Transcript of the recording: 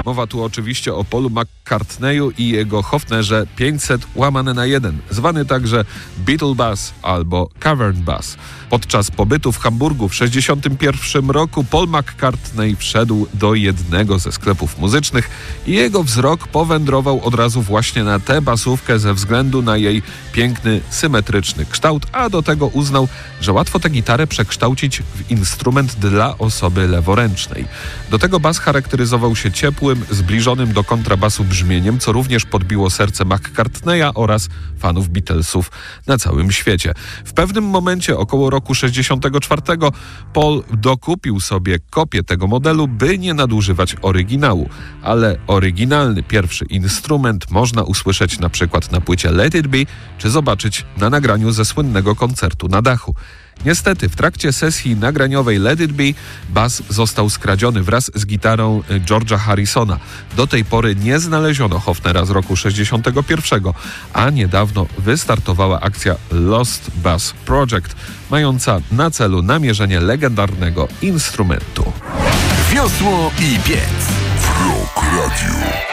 Mowa tu oczywiście o Paulu McCartneyu i jego Hofnerze 500/1, zwany także Beatle Bass albo Cavern Bass. Podczas pobytu w Hamburgu w 1961 roku Paul McCartney wszedł do jednego ze sklepów muzycznych i jego wzrok powędrował od razu właśnie na tę basówkę ze względu na jej piękny, symetryczny kształt, a do tego uznał, że łatwo tę gitarę przekształcić w instrument dla osoby leworęcznej. Do tego bas charakteryzował się ciepłym, zbliżonym do kontrabasu brzmieniem, co również podbiło serce McCartneya oraz fanów Beatlesów na całym świecie. W pewnym momencie, około roku 1964, Paul dokupił sobie kopię tego modelu, by nie nadużywać oryginału, ale oryginalny pierwszy instrument można usłyszeć na przykład na płycie Let It Be, czy zobaczyć na nagraniu ze słynnego koncertu na dachu. Niestety, w trakcie sesji nagraniowej Let It Be bas został skradziony wraz z gitarą George'a Harrisona. Do tej pory nie znaleziono Hofnera z roku 1961, a niedawno wystartowała akcja Lost Bass Project, mająca na celu namierzenie legendarnego instrumentu. Wiosło i piec w Rock Radio.